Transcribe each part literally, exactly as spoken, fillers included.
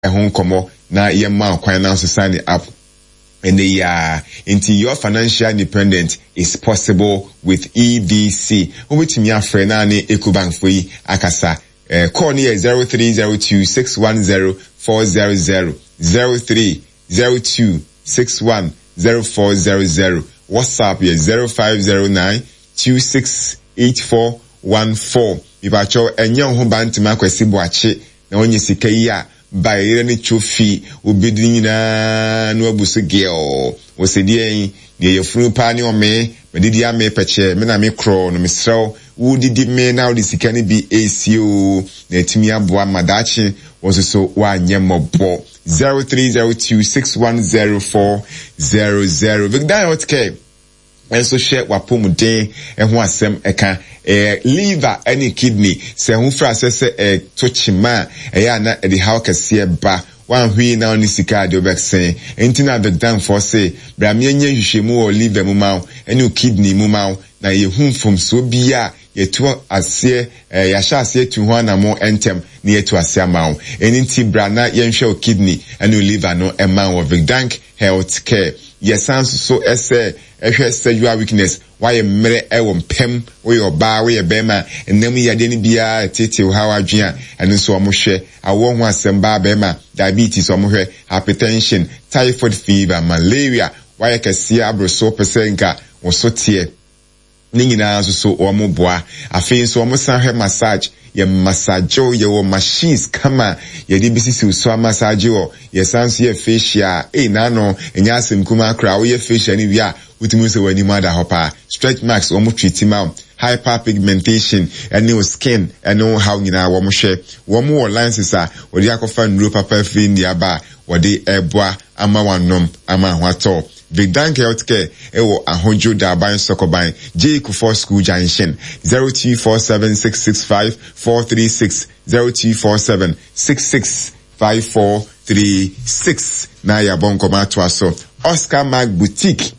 ehon komo na yema kwan na so sign up. And the uh, into your financial independence is possible with E D C. Which me a friend nani Ecobank for you akasa. Uh, call me zero three zero two six one zero four zero zero zero three zero two six one zero four zero zero. WhatsApp here zero five zero nine two six eight four one four. If I show a young home band to my kwesi boache na onye sika ya ba ire ni chofi obedi na no abuso girl wo se die ye yefunu pa ni o me me didi ame peche me na me kro no me srew wo didi me na wo di sika ni bi aco na etimi aboa madachi wo so wa nyembo zero three zero two six one zero four zero zero. Big down okay. And so share wapomu den e ho asem eka eh liver any kidney se hu fra se se eh tochima eh ya na the how kase ba wan hui na oni sika de obeksen enti na the down for say bra me nya hwehwemu o liver mu maw any kidney mu maw na ye hu fom so bia ye to ase eh ya sha ase tu ho na mo entem na ye to ase amaw enti bra na ye nhwe o kidney any liver no e man of Vidank Health Care. Yes, so esse ehwe sexual weakness why e mere e wo mpem we oba we e bema enam yade ni bia tete how adwea eno so omohwe awo ho asemba bema diabetes omohwe hypertension typhoid fever malaria why kase abroso pesenka wo so tie ni nyina so so omoboa afin so omosan hwe massage ye massageo ye wo machines kama ye di bisisi so massageo ye sanso ye facial eh na no enya asem kuma kra wo ye facial ni bia utimu se wani mada hopa stretch marks omo treatment hyperpigmentation and skin and how nyina wo mo hwe wo mo lenses a wo di akofa nuro papa fi ndia ba wo di eboa ama wanom ama hwato. Vidank Health Care ewo ahonjo da ban sokoban J Kufor School Junction zero two four seven six six five four three six zero two four seven six six five four three six na ya bonko matwa so Oscar Mag Boutique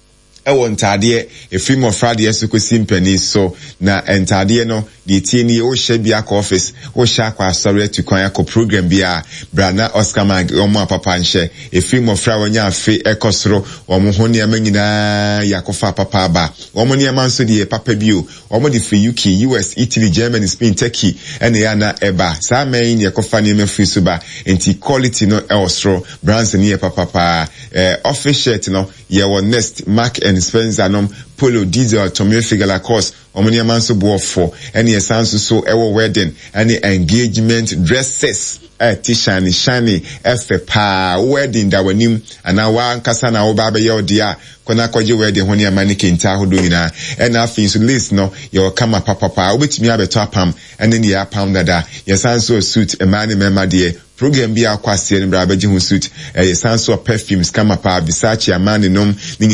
ewo ntade e free of Friday so ko simpani so na ntade no di tieni o hye bia ko office o hye akwa sorry to kwan akọ program bia brana Oscar Mag omo papa nhye e free of Friday onya afi ekosoro omo ho ne amanyina yakofa papa ba omo ne amanso di papa bio omo di free U K U S Italy Germany Spain Turkey ene ya na eba sa main ne yakofa ne free so ba enti quality no elsro brands ne papa pa eh office shirt no ye wo Nest Mark and Spencer nom Polo Diesel Tommy Figala course omoni amanso bo for any essence so ewo wedding any engagement dresses eh ti shiny shiny efe pa wedding da wanim ana wa nkasa na wo ba be ye odia kona koje wedding ho ne amani kenta hodo nyina and afin so list no ye kama papa pa obetimi abeto apam and then ye apam dada ye sanso suit emani mema de program bi akwase ne bra baji hu suit eh sanso perfumes kama pa Versace amani nom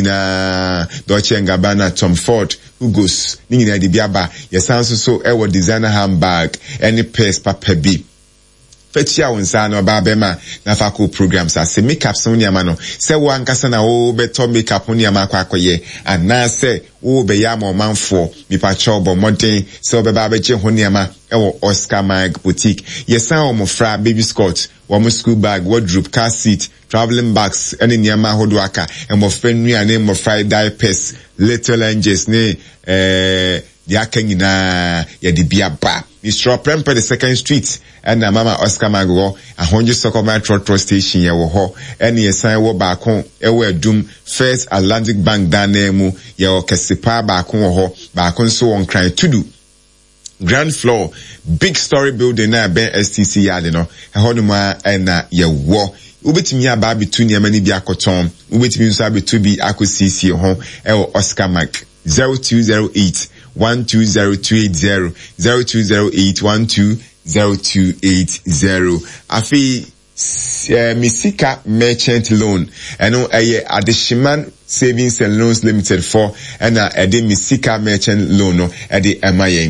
nyina Dolce and Gabbana Tom Ford Hugo's nyina de biaba ye sanso so ewo designer handbag any purse papa bi fetia wonsa no ba bema na fako programs ase makeup so nyama no se wo ankasa na wo beto makeup nyama akwa akoye ana se wo be ya ma manfo mi pa chobo modern se wo be ba beje ho nyama ewo Oscar Mag Boutique yesan o mo fra baby skirt wo mo school bag wardrobe car seat traveling bags any nyama hodo aka e mo fenu ane mo fry diapers little angels ne eh di aka nyina ya di bia ba Mister Premper the second street and na mama Oscar Mago ahonje Sokoma Trotro station ye wo ho ene yesan wo ba kon e wo adum First Atlantic Bank danemu ye o kesepa ba kon wo ho ba kon so won kran tudu ground floor big story building na ben S T C yard no e ho no ma na ye wo ubetimi aba bitu ni amani bi akoton ubetimi nso abetu bi akosisi ho e wo Oscar Mag zero two zero eight one two zero two eight zero zero two zero eight one two zero two eight zero. Afi uh, Misika Merchant Loan eno eye Adeshiman Savings and Loans Limited for ena ede Misika Merchant Loan no ede emaye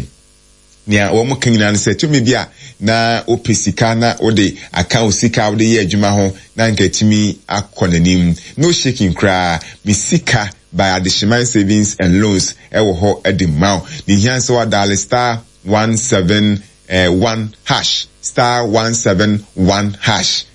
nia wo mo kanyina ne se tumi bia na opesika na ode account sika ode ye adwuma ho na nkatimi akonanim no shaking cry Misika by Adeshiman Savings and Loans ewo ho ede maw ni hianse wa dial star one seven one hash star one seven one hash